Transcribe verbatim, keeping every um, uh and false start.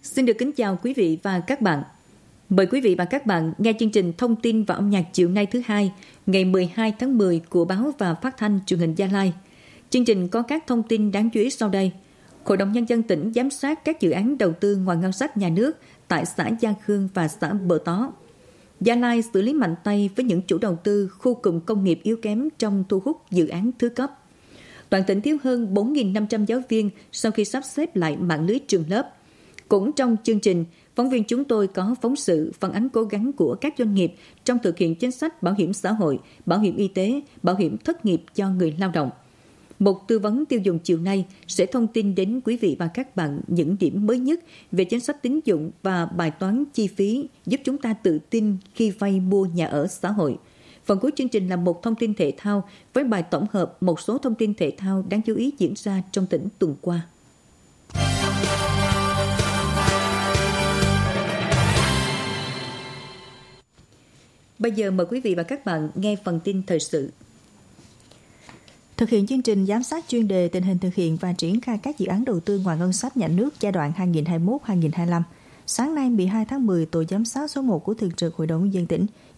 Xin được kính chào quý vị và các bạn. Mời quý vị và các bạn nghe chương trình Thông tin và âm nhạc chiều nay thứ hai, ngày mười hai tháng mười của Báo và Phát thanh Truyền hình Gia Lai. Chương trình có các thông tin đáng chú ý sau đây. Hội đồng Nhân dân tỉnh giám sát các dự án đầu tư ngoài ngân sách nhà nước tại xã Gia Khương và xã Bờ Tó. Gia Lai xử lý mạnh tay với những chủ đầu tư khu cụm công nghiệp yếu kém trong thu hút dự án thứ cấp. Toàn tỉnh thiếu hơn bốn nghìn năm trăm giáo viên sau khi sắp xếp lại mạng lưới trường lớp. Cũng trong chương trình, phóng viên chúng tôi có phóng sự phản ánh cố gắng của các doanh nghiệp trong thực hiện chính sách bảo hiểm xã hội, bảo hiểm y tế, bảo hiểm thất nghiệp cho người lao động. Một tư vấn tiêu dùng chiều nay sẽ thông tin đến quý vị và các bạn những điểm mới nhất về chính sách tín dụng và bài toán chi phí giúp chúng ta tự tin khi vay mua nhà ở xã hội. Phần cuối chương trình là một thông tin thể thao với bài tổng hợp một số thông tin thể thao đáng chú ý diễn ra trong tỉnh tuần qua. Bây giờ mời quý vị và các bạn nghe phần tin thời sự. Thực hiện chương trình giám sát chuyên đề tình hình thực hiện và triển khai các dự án đầu tư ngoài ngân sách nhà nước giai đoạn hai nghìn không trăm hai mươi mốt đến hai nghìn không trăm hai mươi lăm, sáng nay mười hai tháng mười, tổ giám sát số một của Thường trực Hội đồng Nhân dân tỉnh